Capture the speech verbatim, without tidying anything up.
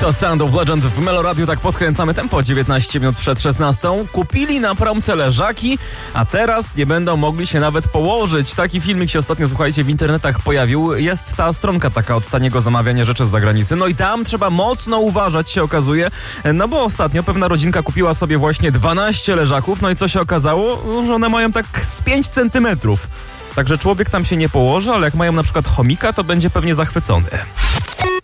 To Sound of Legend w Meloradiu, tak podkręcamy tempo dziewiętnaście minut przed szesnastą. Kupili na promce leżaki, a teraz nie będą mogli się nawet położyć. Taki filmik się ostatnio, słuchajcie, w internetach pojawił. Jest ta stronka taka od taniego zamawiania rzeczy z zagranicy. No i tam trzeba mocno uważać, się okazuje. No bo ostatnio pewna rodzinka kupiła sobie właśnie dwanaście leżaków. No i co się okazało? Że one mają tak z pięć centymetrów. Także człowiek tam się nie położy, ale jak mają na przykład chomika, to będzie pewnie zachwycony.